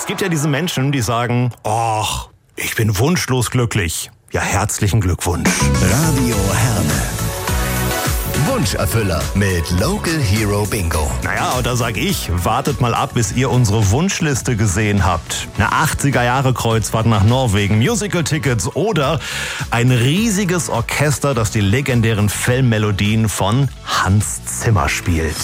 Es gibt ja diese Menschen, die sagen, ach, ich bin wunschlos glücklich. Ja, herzlichen Glückwunsch. Radio Herne. Wunscherfüller mit Local Hero Bingo. Naja, und da sag ich, wartet mal ab, bis ihr unsere Wunschliste gesehen habt. Eine 80er-Jahre-Kreuzfahrt nach Norwegen, Musical-Tickets oder ein riesiges Orchester, das die legendären Filmmelodien von Hans Zimmer spielt.